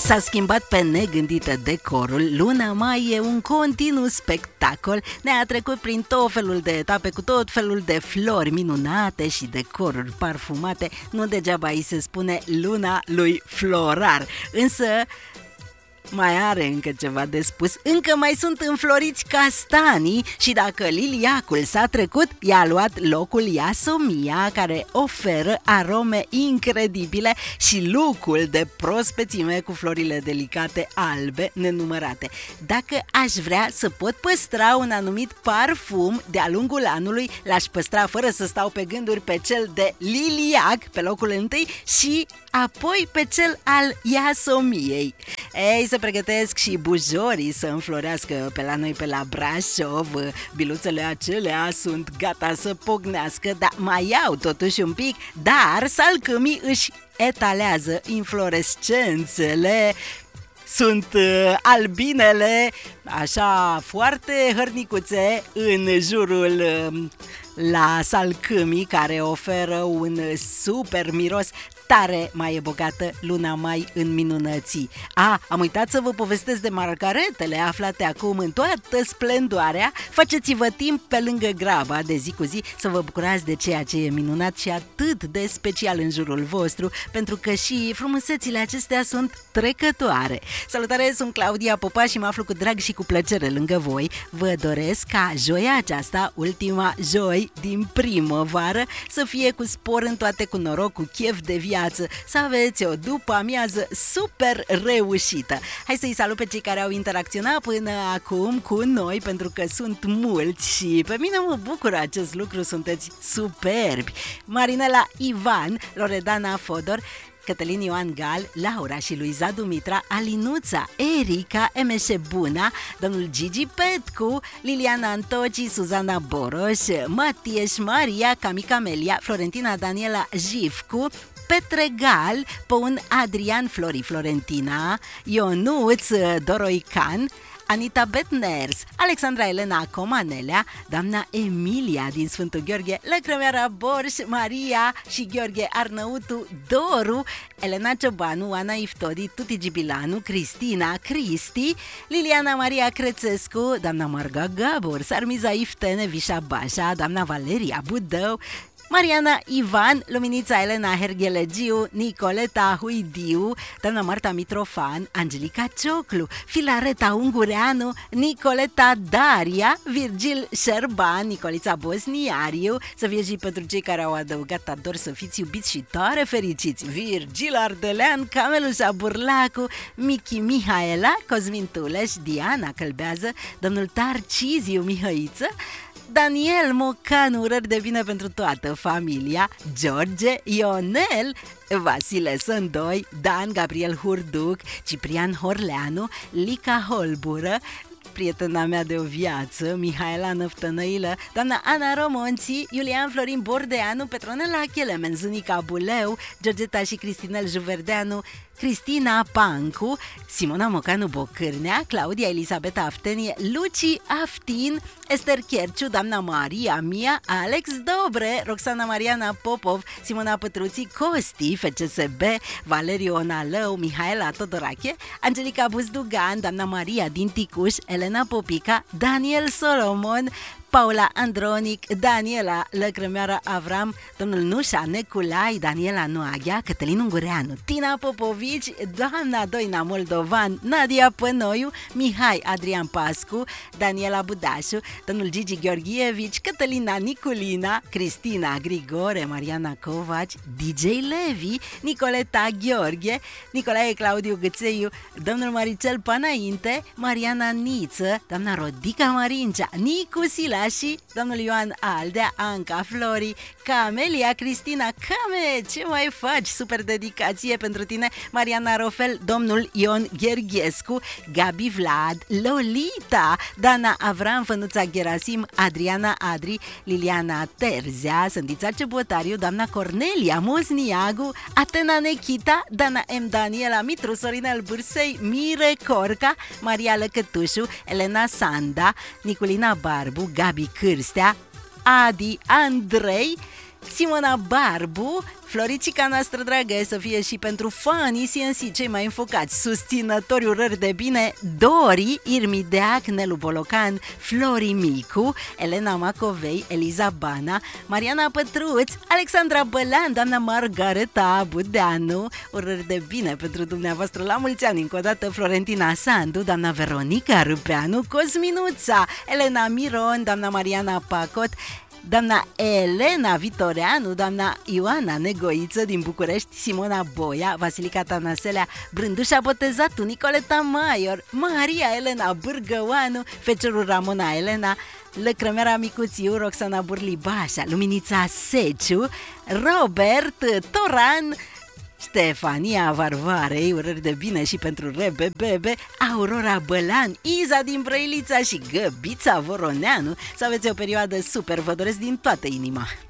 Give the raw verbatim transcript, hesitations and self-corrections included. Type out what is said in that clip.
S-a schimbat pe negândită decorul, luna mai e un continuu spectacol. Ne-a trecut prin tot felul de etape cu tot felul de flori minunate și decoruri parfumate. Nu degeaba îi se spune luna lui Florar. Însă mai are încă ceva de spus. Încă mai sunt înfloriți castanii și dacă liliacul s-a trecut, i-a luat locul iasomia, care oferă arome incredibile și lucul de prospețime cu florile delicate albe nenumărate. Dacă aș vrea să pot păstra un anumit parfum de-a lungul anului, l-aș păstra fără să stau pe gânduri pe cel de liliac pe locul întâi și apoi pe cel al iasomiei. Ei, se pregătesc și bujorii să înflorească pe la noi pe la Brașov. Biluțele acelea sunt gata să pocnească, dar mai au totuși un pic. Dar salcâmii își etalează inflorescențele. Sunt uh, albinele așa foarte hărnicuțe în jurul uh, la salcâmii, care oferă un super miros. Tare mai e bogată luna mai în minunății. A, am uitat să vă povestesc de margaretele aflate acum în toată splendoarea. Faceți-vă timp pe lângă graba de zi cu zi să vă bucurați de ceea ce e minunat și atât de special în jurul vostru, pentru că și frumusețile acestea sunt trecătoare. Salutare, sunt Claudia Popa și mă aflu cu drag și cu plăcere lângă voi. Vă doresc ca joia aceasta, ultima joi din primăvară, să fie cu spor în toate, cu noroc, cu chef de viață, să aveți o după amiază super reușită. Hai să-i salut pe cei care au interacționat până acum cu noi, pentru că sunt mulți și pe mine mă bucură acest lucru, sunteți superbi. Marinela Ivan, Loredana Fodor, Cătălin Ioan Gal, Laura și Luiza Dumitra, Alinuța, Erica, Emeșe Buna, domnul Gigi Petcu, Liliana Antoci, Suzana Boroș, Matieș Maria, Camica Melia, Florentina Daniela Jivcu, Petre Gal, Păun Adrian, Flori Florentina, Ionuț Doroican, Anita Betners, Alexandra Elena Comanelea, doamna Emilia din Sfântul Gheorghe, Lăcrămeara Borș, Maria și Gheorghe Arnăutu, Doru, Elena Ciobanu, Ana Iftodi, Tuti Gibilanu, Cristina, Cristi, Liliana Maria Crețescu, doamna Marga Gabor, Sarmiza Iftene, Vișa Bașa, doamna Valeria Budău, Mariana Ivan, Luminița Elena Herghelegiu, Nicoleta Huidiu, doamna Marta Mitrofan, Angelica Cioclu, Filareta Ungureanu, Nicoleta Daria, Virgil Șerban, Nicolița Bosniariu, să fie și pentru cei care au adăugat ador să fiți iubiți și tare fericiți, Virgil Ardelean, Camelușa Burlacu, Michi Mihaela, Cosmin Tuleș, Diana Călbează, domnul Tarciziu Mihăiță, Daniel Mocanu, urări de bine pentru toată familia, George, Ionel, Vasile Sândoi, Dan Gabriel Hurduc, Ciprian Horleanu, Lica Holbură, prietena mea de o viață, Mihaela Năftănăilă, doamna Ana Romonții, Iulian Florin Bordeanu, Petronela Chelemen, Zânica Buleu, Georgeta și Cristinel Juverdeanu, Cristina Pancu, Simona Mocanu Bocârnea, Claudia Elisabeta Aftenie, Luci Aftin, Ester Cherciu, doamna Maria Mia, Alex Dobre, Roxana Mariana Popov, Simona Pătruții, Costi, F C S B, Valeriu Onalău, Mihaela Todorache, Angelica Buzdugan, doamna Maria din Ticuș, Elena Popica, Daniel Solomon, Paula Andronic, Daniela Lăcrămeara Avram, domnul Nușa Neculai, Daniela Noaghea, Cătălin Ungureanu, Tina Popovici, doamna Doina Moldovan, Nadia Pănoiu, Mihai Adrian Pascu, Daniela Budașu, domnul Gigi Gheorghievici, Cătălina Niculina, Cristina Grigore, Mariana Covaci, D J Levi, Nicoleta Gheorghe, Nicolae Claudiu Gâțeiu, domnul Maricel Panainte, Mariana Niță, doamna Rodica Marincea, Nicu Sila și domnul Ioan Aldea, Anca Flori, Camelia Cristina. Came, ce mai faci? Super dedicație pentru tine, Mariana Rofel, domnul Ion Gherghescu, Gabi Vlad, Lolita, Dana Avram, Fănuța Gerasim, Adriana Adri, Liliana Terzea, Sândița Cebotariu, doamna Cornelia Mosniagu, Atena Nechita, Dana M. Daniela Mitru, Sorinel Bursei, Mire Corca, Maria Lăcătușu, Elena Sanda, Niculina Barbu, Gabi Cârstea, Adi Andrei, Simona Barbu, Floricica noastră dragă, să fie și pentru fanii C N C, cei mai înfocați, susținători, urări de bine, Dori, Irmi Deac, Nelu Bolocan, Flori Micu, Elena Macovei, Eliza Bana, Mariana Pătruț, Alexandra Bălan, doamna Margareta Budeanu, urări de bine pentru dumneavoastră la mulți ani, încă o dată Florentina Sandu, doamna Veronica Rupeanu, Cosminuța, Elena Miron, doamna Mariana Pacot, doamna Elena Vitoreanu, doamna Ioana Negoiță din București, Simona Boia, Vasilica Tanaselea, Brândușa Botezatu, Nicoleta Maior, Maria Elena Bârgăoanu, Fecerul Ramona Elena, Lăcrămeara Micuțiu, Roxana Burlibașa, Luminița Seciu, Robert Toran, Ștefania Varvarei, urări de bine și pentru Rebe Bebe, Aurora Bălan, Iza din Brăilița și Găbița Voroneanu. Să aveți o perioadă super, vă doresc din toată inima!